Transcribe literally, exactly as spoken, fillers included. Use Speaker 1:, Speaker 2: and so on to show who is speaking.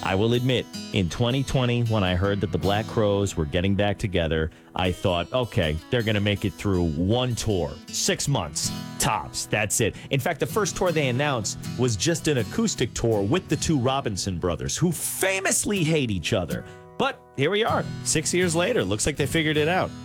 Speaker 1: I will admit, in twenty twenty, when I heard that the Black Crowes were getting back together, I thought, okay, they're going to make it through one tour, six months, tops. That's it. In fact, the first tour they announced was just an acoustic tour with the two Robinson brothers, who famously hate each other. But here we are, six years later. Looks like they figured it out.